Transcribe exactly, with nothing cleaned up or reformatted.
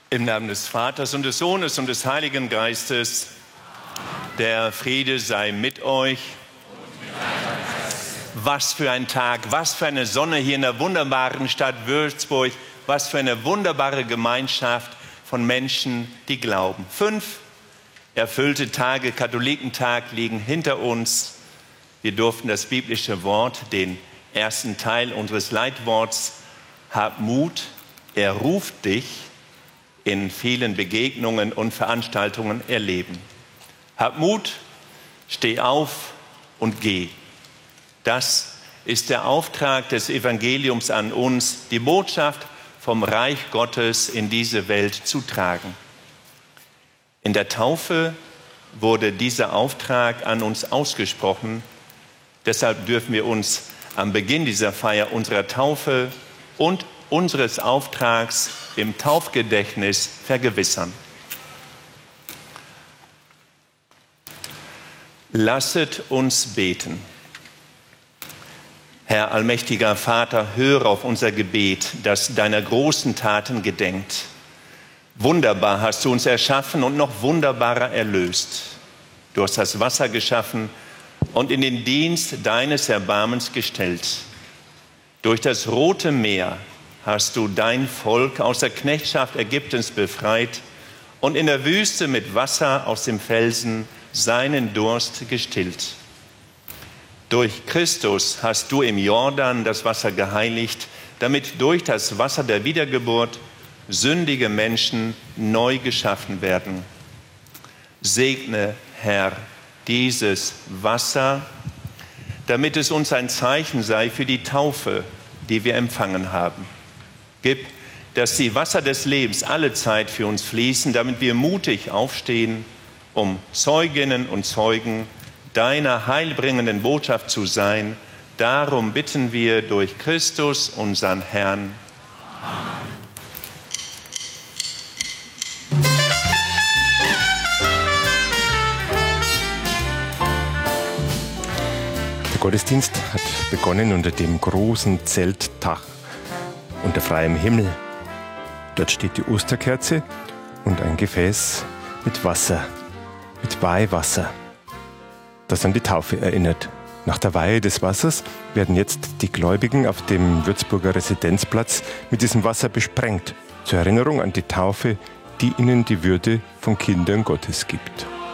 Im Namen des Vaters und des Sohnes und des Heiligen Geistes, der Friede sei mit euch. Was für ein Tag, was für eine Sonne hier in der wunderbaren Stadt Würzburg, was für eine wunderbare Gemeinschaft von Menschen, die glauben. Fünf erfüllte Tage, Katholikentag, liegen hinter uns. Wir durften das biblische Wort, den ersten Teil unseres Leitworts, hab Mut, er ruft dich, in vielen Begegnungen und Veranstaltungen erleben. Hab Mut, steh auf und geh. Das ist der Auftrag des Evangeliums an uns, die Botschaft vom Reich Gottes in diese Welt zu tragen. In der Taufe wurde dieser Auftrag an uns ausgesprochen. Deshalb dürfen wir uns am Beginn dieser Feier unserer Taufe und unseres Auftrags im Taufgedächtnis vergewissern. Lasset uns beten. Herr allmächtiger Vater, höre auf unser Gebet, das deiner großen Taten gedenkt. Wunderbar hast du uns erschaffen und noch wunderbarer erlöst. Du hast das Wasser geschaffen und in den Dienst deines Erbarmens gestellt. Durch das Rote Meer hast du dein Volk aus der Knechtschaft Ägyptens befreit und in der Wüste mit Wasser aus dem Felsen seinen Durst gestillt. Durch Christus hast du im Jordan das Wasser geheiligt, damit durch das Wasser der Wiedergeburt sündige Menschen neu geschaffen werden. Segne, Herr, dieses Wasser, damit es uns ein Zeichen sei für die Taufe, die wir empfangen haben. Gib, dass die Wasser des Lebens alle Zeit für uns fließen, damit wir mutig aufstehen, um Zeuginnen und Zeugen deiner heilbringenden Botschaft zu sein. Darum bitten wir durch Christus, unseren Herrn. Amen. Der Gottesdienst hat begonnen unter dem großen Zeltdach unter freiem Himmel. Dort steht die Osterkerze und ein Gefäß mit Wasser, mit Weihwasser, das an die Taufe erinnert. Nach der Weihe des Wassers werden jetzt die Gläubigen auf dem Würzburger Residenzplatz mit diesem Wasser besprengt, zur Erinnerung an die Taufe, die ihnen die Würde von Kindern Gottes gibt.